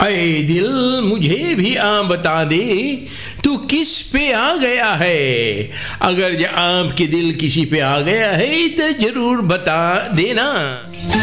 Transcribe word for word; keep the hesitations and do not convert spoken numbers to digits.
अरे दिल मुझे भी आ बता दे तू किस पे आ गया है। अगर आपके दिल किसी पे आ गया है तो जरूर बता देना।